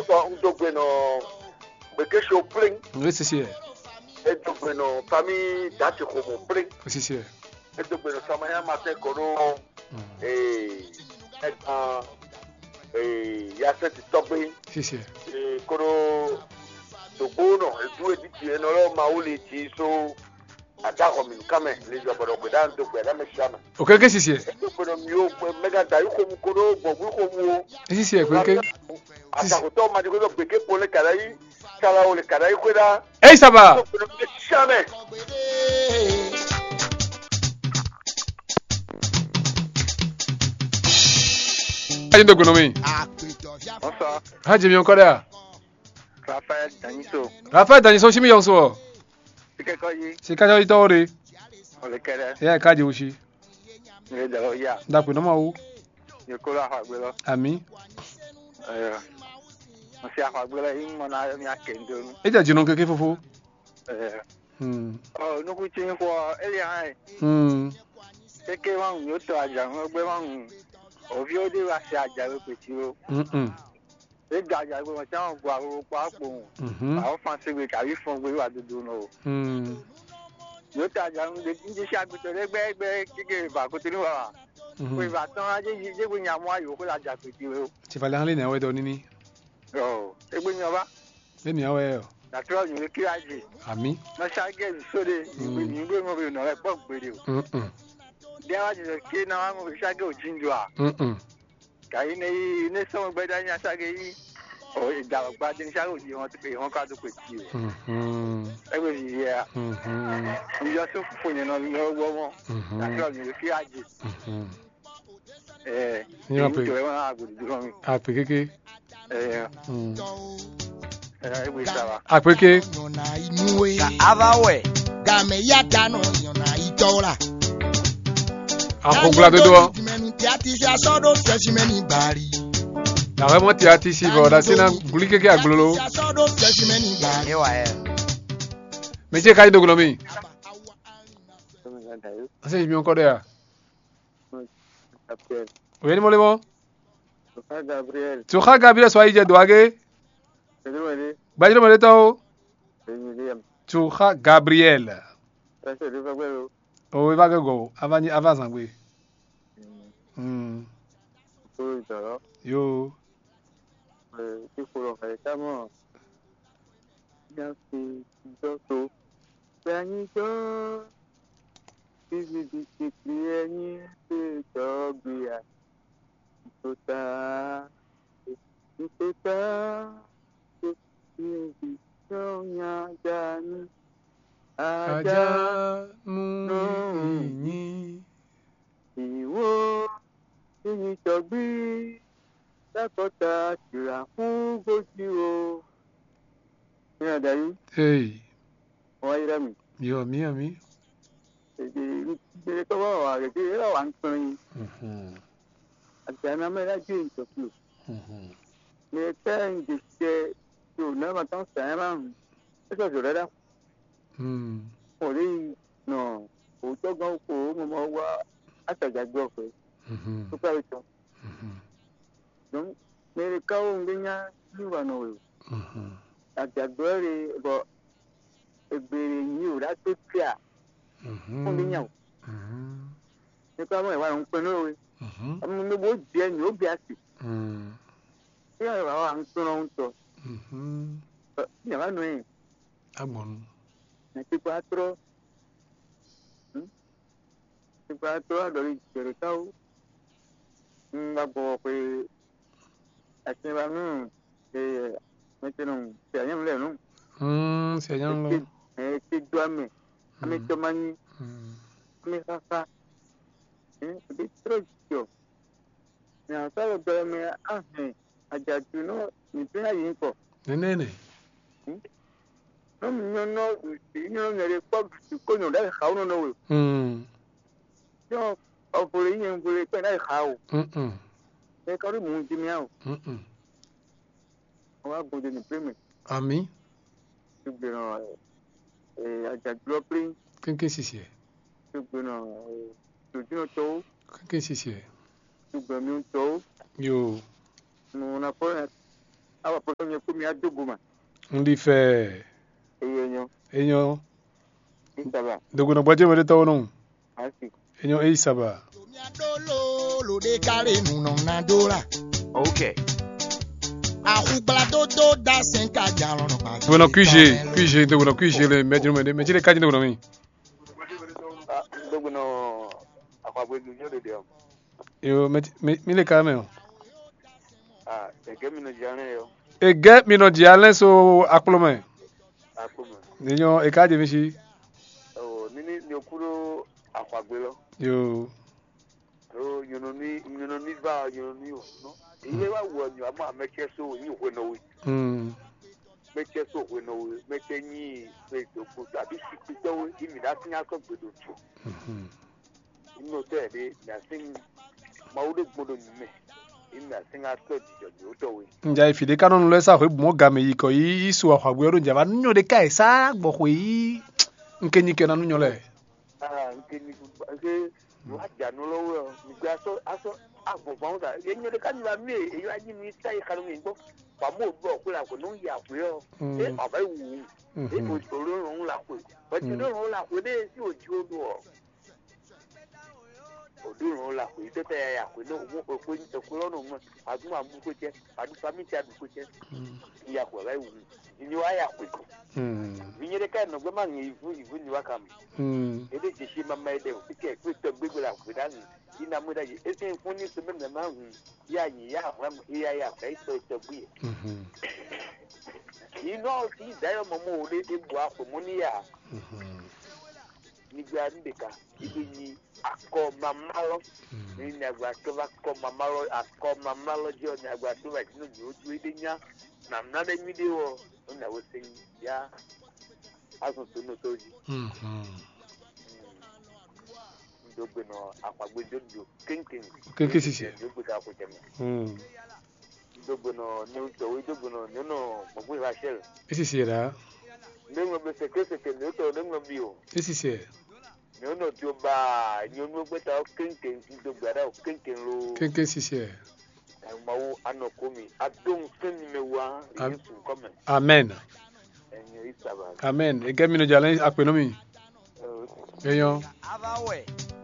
so do bueno beke show pling Oui, c'est sûr. e do bueno famille date como pling C'est sûr. e do bueno samaya matin kono ya se titobe C'est sûr. kono do bono e due di ti no lo mauli ti so adako min kame le jo bodo gbedan do gbeda me shama Ok, qu'est-ce que c'est? do bono mi o mega da yu ko mu kono bobu ko mu C'est sûr, ok. atako to ma di ko beke pole karai sala o le karai ko da Hey, ça va? do bono me shame Aïe, de Gonomi. bonsoir Haji, bien encore là. Raphaël Daniso Raphaël, dans les sociaux, ils sont. c'est quoi yi C'est quand ils t'ont dit. o le kere Et à Kadi aussi. ni de lo ya D'accord, non, où? ni ko la ha gbe lo Ami. mo si ha gbe lo yin mo na mi akendo Et t'as dit non, qu'est-ce qu'il faut? oh no ku tin ko ele ai ke wa un to aja mo gbe wa un o vi o de wa si aja we pe ti o e ga aja gbe mo ta on gwa ro pa po a o fan se gbe ka wi fun gbe wa dudu no yo ta aja un de ji si agbeto le gbe kike ba ko ti ni wa ko ba tan aje ji je gbe yan mo ayo ko la ja pe ti o Tu vas aller en haut de Nini. oh e gbe yan ba Mais ni ouais. na tro ni le kiraji Ami. na sha ge sode ni gbe mo be no re po gbe de o dia wa ji ke na wa mo sha ge o jinjo a kai nei ne so gbe da nya sha ge yi o ida gba de sha o ji won ti pe won ka do pe ti o e gbe yi ya ni yo so fu ni no wo mo na tro ni le kiraji Ni ma pe. ni won a gudu ro mi A pe keke. e gbe sa wa A pe keke. Avawe. Game ya dano yona itola. A ko gula de do. Tiati ya sodo freshman bari. Na vraiment ti ati si bo da sina guli keke a glolo. Ya sodo freshman bari. Ewa Mais tu kai de Gonomi. C'est bien encore là. Oui, ni mo le bon. Gabriel Tu as Gabriel soit ije doage. c'est le Ba mo le to. William Tu as Gabriel. c'est le Gabriel O va go. Avani avance ngwe. ko do Yo. ti ko lo fa ta mo ya fi do yani do ti yani to bia to ta nya dan Aja munyi. ìwọ ìyìn tọgbí lákọta tìrà fún gbòjì o. ní àdáyé Hey. wọn ayé rẹ mi Yo, mi. èdè ìdílé tó wà wà rẹ kéde wà ń pín àti àmì amẹ́lájú ìtọ́kù ní ẹ̀ka ìdíje tí ò náà tán sàn án márùn-ún ẹ̀sọ̀ sọ̀rọ̀ dá kò rí nà òótọ́ gan kò ó mọ̀ wá àtàjàgbé ọ̀fẹ́ tó pẹ́ ìtàn. Donc, mais le cas où on gagne, nous allons à Jaguari, bon, et bien, nous, là, tout ça, on gagne. C'est pas moi, on peut nous, on ne peut bien, nous, bien, si. Il y a un peu il y a un peu Ah bon. c'est pas trop. C'est pas trop, dans le cas où on va voir que c'est pas nous, et maintenant, c'est rien, non? C'est rien là. C'est toi, mais, Tomani, mais ça, c'est trop dur. Mais en fait, le problème est, à Jatuno, il peut y aller encore. Nene. Non, il n'y a pas de connu, là, how no. Non, pour les gens, pour les peines, how. C'est quand même mon diminuant. On va vous donner le premier. Ami. Tu peux, à Jatuno, Qu'est-ce que c'est? tu peux, tu Qu'est-ce que c'est? tu peux, Yo. mon apport, awa polonye kumi aduguma. Ndi fe. Enyo. Isaba. Duguna bwaje wele tawono. Asi. Enyo isaba. Okay. Ahubladodo da senka jalon ba. Duguna cuije duguna cuije le mejile kaji duguna mi. Duguna akwa dunyo de dio. Yo mile kame. Ege mino jalen so aklome. Akuma. Ninyo ekaje mishi. Oh, nini nyokuro akwagwelo. Yo. Oh, you know ni ba, you know no. Iye wa wo nyu ama meche so nyi hwe no we. Meche so hwe no we, meche nyi we to put abi sikito we imi da tinya so gbedo tu. Ino te de na sing maude gbodo nyime. Ina singa so di to we. Nja ifide kanon le sa hwe mo game yiko yi isu akwagwelo nja ba nyo de kai sa gbo hwe yi nkenyi ke na nyo le. Nkenyi ke waja no lo mi gba so aso agbo da yenyo de kan la mi eyo aji mi sai kanu mi gbo pa mo gbo ku la ko no ya ku yo aba wu o orun la ku o ti orun la ku de si oju odo odurun la ku ite te ya ku no mo ko no mo adu ma mu ko je adu fami ti adu ko je ya ku aba wu ni wa ya ku Vinyere kan no gba ngi ivu ni wakam. Ede jeshi mama ede o ke Kristo gbegbola kudan. Ina mu da je ese funi so be na hu ya yi ya ram ya kai so buye. You know see da mo mo le de bu afo mo ni ya. Ni gba ndeka ibi ni akọ mamalo. Ni na gba to ba ko mamalo akọ mamalo je ni agba to ba ni oju ede nya na na de mi de wo na wo sin ya aso to no toji ndogbe no apagbe jojo kenken sisi ndogbe ka ko jeme ndogbe no no to we ndogbe no no mo ra shel sisi ra ndogbe be sekese no to ndogbe bio sisi no to ba no gbe ta kenken ndogbe ra kenken ro kenken sisi mawu anokomi adon femi mewa yesu come amen. Isaba. Amen. Ege mino jalen akpenomi. Eyo.